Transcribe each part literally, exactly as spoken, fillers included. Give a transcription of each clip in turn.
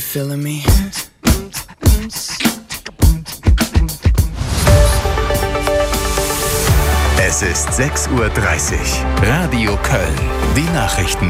feeling me? Es ist sechs Uhr dreißig. Radio Köln. Die Nachrichten.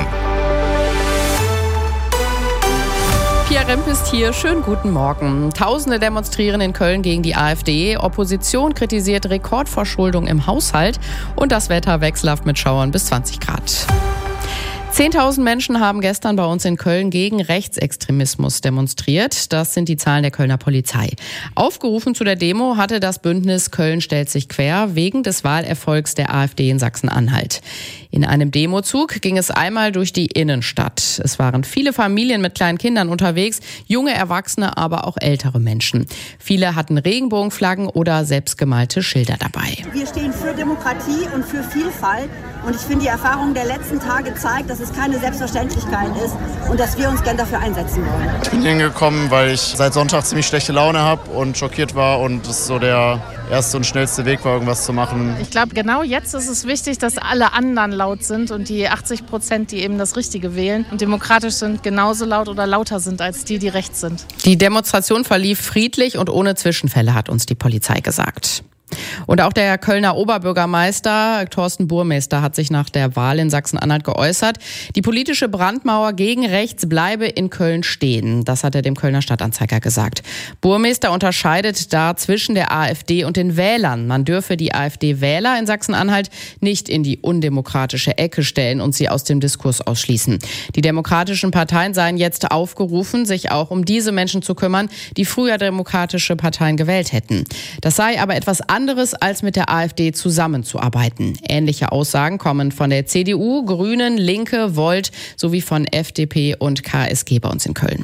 Pia Remp ist hier. Schönen guten Morgen. Tausende demonstrieren in Köln gegen die AfD. Opposition kritisiert Rekordverschuldung im Haushalt. Und das Wetter wechselhaft mit Schauern bis zwanzig Grad. zehntausend Menschen haben gestern bei uns in Köln gegen Rechtsextremismus demonstriert. Das sind die Zahlen der Kölner Polizei. Aufgerufen zu der Demo hatte das Bündnis Köln stellt sich quer wegen des Wahlerfolgs der AfD in Sachsen-Anhalt. In einem Demozug ging es einmal durch die Innenstadt. Es waren viele Familien mit kleinen Kindern unterwegs, junge Erwachsene, aber auch ältere Menschen. Viele hatten Regenbogenflaggen oder selbstgemalte Schilder dabei. Wir stehen für Demokratie und für Vielfalt. Und ich finde, die Erfahrung der letzten Tage zeigt, dass es keine Selbstverständlichkeit ist und dass wir uns gern dafür einsetzen wollen. Ich bin hingekommen, weil ich seit Sonntag ziemlich schlechte Laune habe und schockiert war und es so der erste und schnellste Weg war, irgendwas zu machen. Ich glaube, genau jetzt ist es wichtig, dass alle anderen laut sind und die achtzig Prozent, die eben das Richtige wählen und demokratisch sind, genauso laut oder lauter sind als die, die rechts sind. Die Demonstration verlief friedlich und ohne Zwischenfälle, hat uns die Polizei gesagt. Und auch der Kölner Oberbürgermeister Thorsten Burmester hat sich nach der Wahl in Sachsen-Anhalt geäußert. Die politische Brandmauer gegen rechts bleibe in Köln stehen. Das hat er dem Kölner Stadtanzeiger gesagt. Burmester unterscheidet da zwischen der AfD und den Wählern. Man dürfe die AfD-Wähler in Sachsen-Anhalt nicht in die undemokratische Ecke stellen und sie aus dem Diskurs ausschließen. Die demokratischen Parteien seien jetzt aufgerufen, sich auch um diese Menschen zu kümmern, die früher demokratische Parteien gewählt hätten. Das sei aber etwas anderes, als mit der AfD zusammenzuarbeiten. Ähnliche Aussagen kommen von der C D U, Grünen, Linke, Volt sowie von F D P und K S G bei uns in Köln.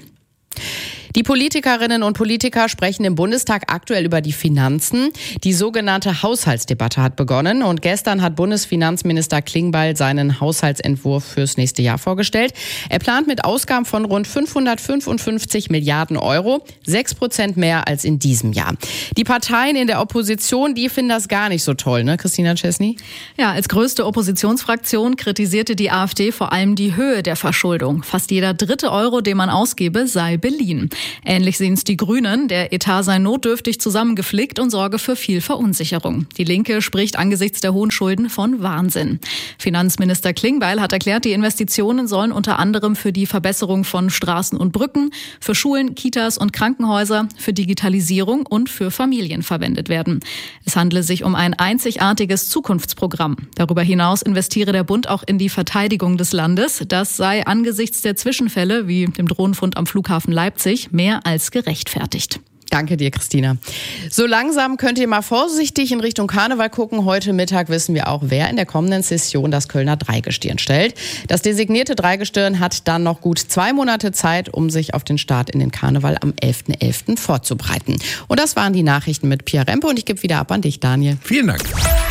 Die Politikerinnen und Politiker sprechen im Bundestag aktuell über die Finanzen. Die sogenannte Haushaltsdebatte hat begonnen und gestern hat Bundesfinanzminister Klingbeil seinen Haushaltsentwurf fürs nächste Jahr vorgestellt. Er plant mit Ausgaben von rund fünfhundertfünfundfünfzig Milliarden Euro, sechs Prozent mehr als in diesem Jahr. Die Parteien in der Opposition, die finden das gar nicht so toll, ne, Christina Czesny? Ja, als größte Oppositionsfraktion kritisierte die AfD vor allem die Höhe der Verschuldung. Fast jeder dritte Euro, den man ausgebe, sei beliehen. Ähnlich sehen es die Grünen. Der Etat sei notdürftig zusammengeflickt und sorge für viel Verunsicherung. Die Linke spricht angesichts der hohen Schulden von Wahnsinn. Finanzminister Klingbeil hat erklärt, die Investitionen sollen unter anderem für die Verbesserung von Straßen und Brücken, für Schulen, Kitas und Krankenhäuser, für Digitalisierung und für Familien verwendet werden. Es handle sich um ein einzigartiges Zukunftsprogramm. Darüber hinaus investiere der Bund auch in die Verteidigung des Landes. Das sei angesichts der Zwischenfälle wie dem Drohnenfund am Flughafen Leipzig mehr als gerechtfertigt. Danke dir, Christina. So langsam könnt ihr mal vorsichtig in Richtung Karneval gucken. Heute Mittag wissen wir auch, wer in der kommenden Session das Kölner Dreigestirn stellt. Das designierte Dreigestirn hat dann noch gut zwei Monate Zeit, um sich auf den Start in den Karneval am elften elften vorzubereiten. Und das waren die Nachrichten mit Pia Rempe und ich gebe wieder ab an dich, Daniel. Vielen Dank.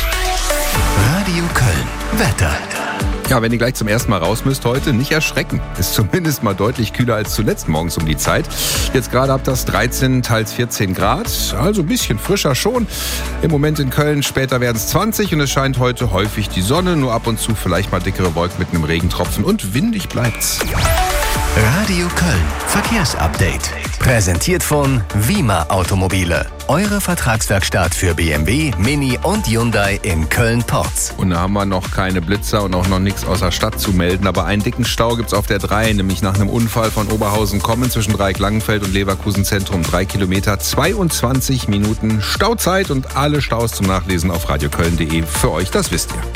Radio Köln. Wetter. Ja, wenn ihr gleich zum ersten Mal raus müsst heute, nicht erschrecken. Ist zumindest mal deutlich kühler als zuletzt morgens um die Zeit. Jetzt gerade habt das dreizehn, teils vierzehn Grad. Also ein bisschen frischer schon. Im Moment in Köln, später werden es zwanzig und es scheint heute häufig die Sonne. Nur ab und zu vielleicht mal dickere Wolken mit einem Regentropfen und windig bleibt's. Radio Köln. Verkehrsupdate. Präsentiert von Wima Automobile. Eure Vertragswerkstatt für B M W, Mini und Hyundai in Köln-Porz. Und da haben wir noch keine Blitzer und auch noch nichts aus der Stadt zu melden. Aber einen dicken Stau gibt's auf der drei, nämlich nach einem Unfall von Oberhausen kommen zwischen Dreieck-Langenfeld und Leverkusen Zentrum. Drei Kilometer, zweiundzwanzig Minuten Stauzeit und alle Staus zum Nachlesen auf radioköln punkt de. Für euch, das wisst ihr.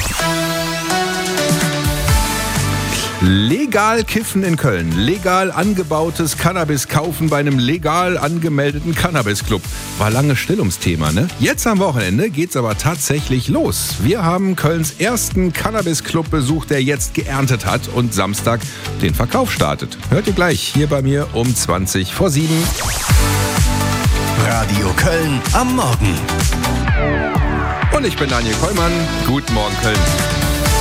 Legal kiffen in Köln. Legal angebautes Cannabis kaufen bei einem legal angemeldeten Cannabis-Club. War lange still ums Thema, ne? Jetzt am Wochenende geht's aber tatsächlich los. Wir haben Kölns ersten Cannabis-Club besucht, der jetzt geerntet hat und Samstag den Verkauf startet. Hört ihr gleich hier bei mir um zwanzig vor sieben. Radio Köln am Morgen. Und ich bin Daniel Kollmann. Guten Morgen, Köln.